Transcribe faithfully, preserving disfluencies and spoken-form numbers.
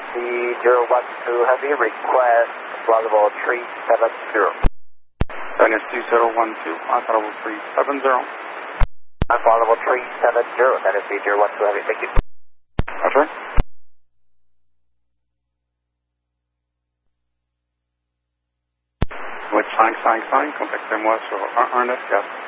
S C zero one two Heavy, request plausible three seven zero. N S C zero one two, plausible three seven zero. Plausible three seven zero, N S C zero one two Heavy, thank you. Roger. cinq cinq cinq, contactez-moi sur un un neuf quatre.